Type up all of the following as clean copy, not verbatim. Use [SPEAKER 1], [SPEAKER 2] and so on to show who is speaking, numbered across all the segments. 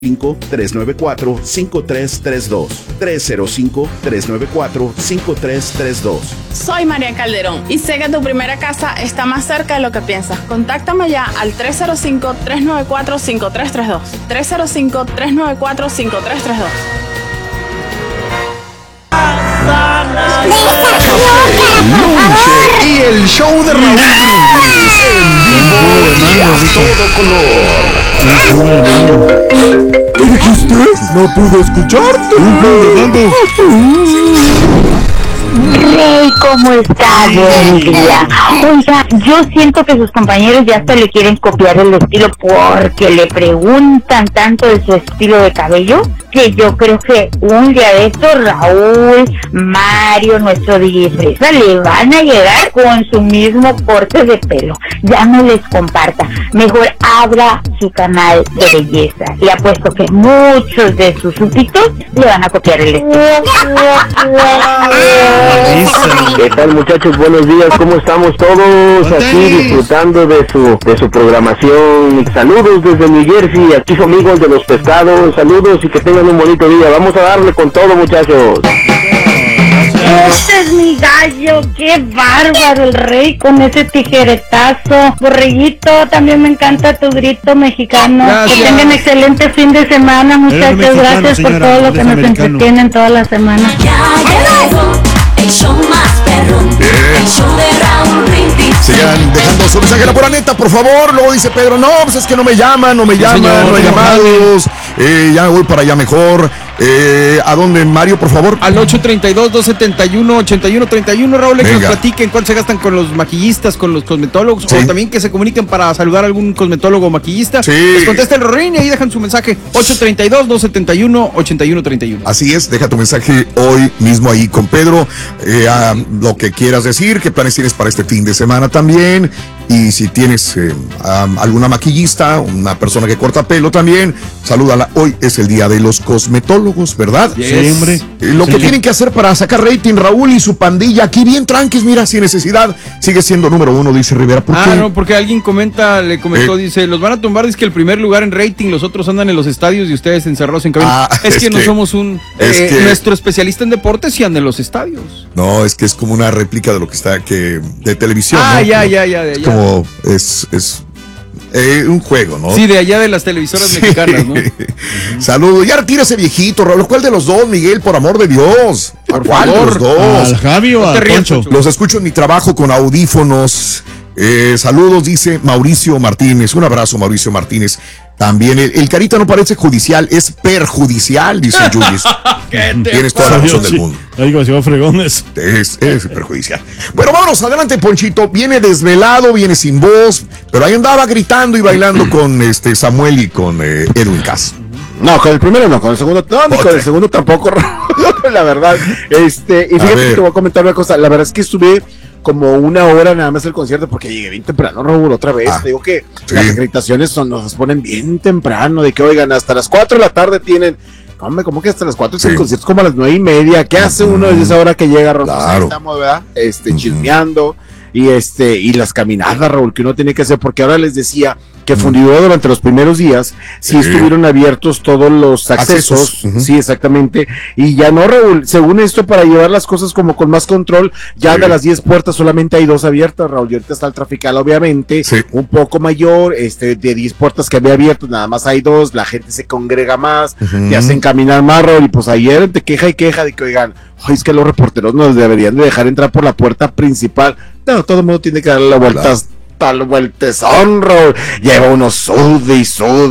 [SPEAKER 1] 305-394-5332. 305-394-5332.
[SPEAKER 2] Soy María Calderón y sé que tu primera casa está más cerca de lo que piensas. Contáctame ya al 305-394-5332. 305-394-5332.
[SPEAKER 3] Lunche y el show de Raúl Brindis en vivo y a todo color. ¿Qué dijiste? No pude escucharte.
[SPEAKER 4] Rey, ¿cómo está? Buen día. Oiga, yo siento que sus compañeros ya hasta le quieren copiar el estilo porque le preguntan tanto de su estilo de cabello que yo creo que un día de estos Raúl, Mario, nuestro DJ Fresa, le van a llegar con su mismo corte de pelo. Ya no les comparta. Mejor abra su canal de belleza. Le apuesto que muchos de sus súbditos le van a copiar el estilo.
[SPEAKER 5] ¿Qué tal, muchachos? Buenos días, ¿cómo estamos todos? Aquí disfrutando de su programación. Saludos desde New Jersey, aquí su amigo de los pescados. Saludos y que tengan un bonito día. Vamos a darle con todo, muchachos.
[SPEAKER 4] Este es mi gallo, qué bárbaro el Rey con ese tijeretazo. Borreguito, también me encanta tu grito mexicano.
[SPEAKER 6] Gracias.
[SPEAKER 4] Que tengan excelente fin de semana, muchachos. Gracias por todo lo que nos entretienen toda la semana.
[SPEAKER 7] El show más perrón, el show de Raúl Brindis.
[SPEAKER 3] Sigan dejando su mensaje la pura neta, por favor. Luego dice Pedro, no, pues es que no me llaman, no hay llamados. Ya me voy para allá mejor. ¿A dónde, Mario, por favor?
[SPEAKER 6] Al 832-271-8131, Raúl, que nos platiquen cuánto se gastan con los maquillistas, con los cosmetólogos, o también que se comuniquen para saludar a algún cosmetólogo o maquillista. Les contesta el Rorín y ahí dejan su mensaje. 832-271-8131.
[SPEAKER 3] Así es, deja tu mensaje hoy mismo ahí con Pedro. Lo que quieras decir, qué planes tienes para este fin de semana también. Y si tienes alguna maquillista, una persona que corta pelo también, salúdala. Hoy es el día de los cosmetólogos, ¿verdad?
[SPEAKER 6] Sí, hombre.
[SPEAKER 3] Lo que tienen que hacer para sacar rating, Raúl y su pandilla, aquí bien tranquis, mira, sin necesidad, sigue siendo número uno, dice Rivera. ¿Por qué?
[SPEAKER 6] No, porque alguien le comentó, dice, los van a tumbar, dice que el primer lugar en rating, los otros andan en los estadios y ustedes encerrados en cabina. Es que no somos nuestro especialista en deportes y anda en los estadios.
[SPEAKER 3] No, es que es como una réplica de lo que está de televisión. ¿no?
[SPEAKER 6] Ya.
[SPEAKER 3] Como es un juego, ¿no?
[SPEAKER 6] Sí, de allá de las televisoras mexicanas, ¿no?
[SPEAKER 3] Saludos. Ya retira ese viejito, Raúl. ¿Cuál de los dos, Miguel? Por amor de Dios.
[SPEAKER 6] Por
[SPEAKER 3] ¿Cuál
[SPEAKER 6] favor?
[SPEAKER 3] de los dos?
[SPEAKER 8] ¿Al Javi o al Poncho?
[SPEAKER 3] Los escucho en mi trabajo con audífonos. Saludos, dice Mauricio Martínez. Un abrazo, Mauricio Martínez. También el Carita no parece judicial, es perjudicial, dice Yuyis. Tienes toda la razón del mundo.
[SPEAKER 8] Digo, si va fregones.
[SPEAKER 3] Es perjudicial. Bueno, vámonos, adelante, Ponchito. Viene desvelado, viene sin voz, pero ahí andaba gritando y bailando con Samuel y con Edwin Cass.
[SPEAKER 5] No, con el primero no, con el segundo no, ni con el segundo tampoco, la verdad. Y fíjate que te voy a comentar una cosa, la verdad es que estuve como una hora nada más el concierto porque llegué bien temprano, Raúl, otra vez. Te digo que las acreditaciones nos ponen bien temprano, de que oigan, hasta las 4 de la tarde tienen. Hombre, ¿cómo que hasta las 4? El concierto es como a las 9:30. ¿Qué hace uno desde esa hora que llega, Raúl?
[SPEAKER 3] Claro.
[SPEAKER 5] Estamos, ¿verdad? Chismeando y las caminadas, Raúl, que uno tiene que hacer, porque ahora les decía que Fundidora durante los primeros días sí estuvieron abiertos todos los accesos. Sí, exactamente, y ya no, Raúl, según esto, para llevar las cosas como con más control, ya de las 10 puertas solamente hay 2 abiertas, Raúl, y ahorita está el trafical, obviamente, un poco mayor, de 10 puertas que había abiertas, nada más hay 2, la gente se congrega más, te hacen caminar más, Raúl, y pues ayer te queja de que, oigan, es que los reporteros nos deberían de dejar entrar por la puerta principal. No, todo el mundo tiene que darle la vuelta tal vueltezón, Raúl. Lleva uno sude,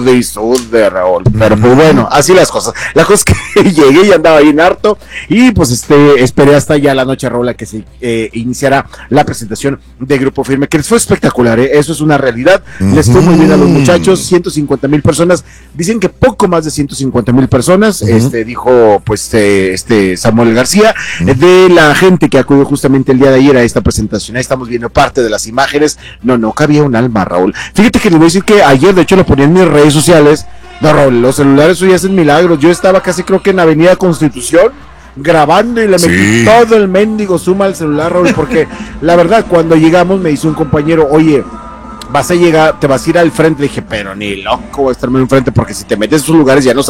[SPEAKER 5] Raúl. Pero pues bueno, así las cosas. La cosa es que llegué y andaba bien harto. Y pues esperé hasta ya la noche, Raúl, a que se iniciara la presentación de Grupo Firme, que les fue espectacular, eso es una realidad. Les fue muy bien a los muchachos, 150,000 personas. Dicen que poco más de 150,000 personas, dijo pues Samuel García, de la gente que acudió justamente el día de ayer a esta presentación. Ahí estamos viendo parte de las imágenes. No cabía un alma, Raúl. Fíjate que les voy a decir que ayer, de hecho, lo ponía en mis redes sociales. No, Raúl, los celulares hoy hacen milagros. Yo estaba casi, creo que en Avenida Constitución, grabando y le metí todo el mendigo zoom al celular, Raúl, porque la verdad, cuando llegamos me dice un compañero, oye, vas a llegar, te vas a ir al frente. Dije, pero ni loco voy a estarme enfrente, porque si te metes en esos lugares ya no